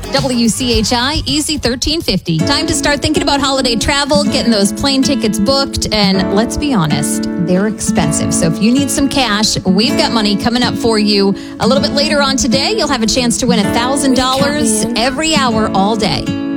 WCHI Easy 1350. Time to start thinking about holiday travel, getting those plane tickets booked, and let's be honest, they're expensive. So if you need some cash, we've got money coming up for you. A little bit later on today, you'll have a chance to win $1,000 every hour all day.